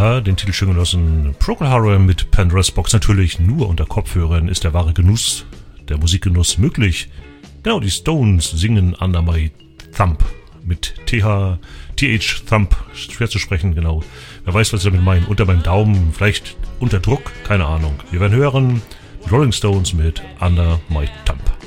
Ja, den Titel schön genossen. Procol Harum mit Pandora's Box. Natürlich nur unter Kopfhörern ist der wahre Genuss, der Musikgenuss möglich. Genau, die Stones singen Under My Thumb. Mit TH Thumb, schwer zu sprechen, genau. Wer weiß, was sie damit meinen. Unter meinem Daumen, vielleicht unter Druck, keine Ahnung. Wir werden hören Rolling Stones mit Under My Thumb.